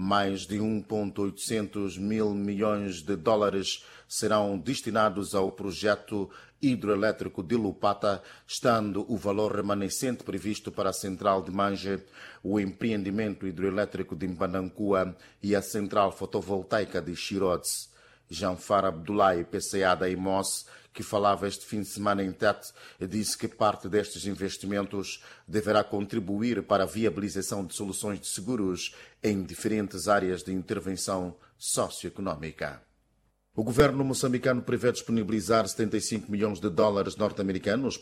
Mais de 1,8 mil milhões de dólares serão destinados ao projeto hidroelétrico de Lupata, estando o valor remanescente previsto para a central de Manje, o empreendimento hidroelétrico de Mbanancua e a central fotovoltaica de Chirodze. Janfar Abdullahi, PCA da IMOS, que falava este fim de semana em Tete, disse que parte destes investimentos deverá contribuir para a viabilização de soluções de seguros em diferentes áreas de intervenção socioeconómica. O governo moçambicano prevê disponibilizar 75 milhões de dólares norte-americanos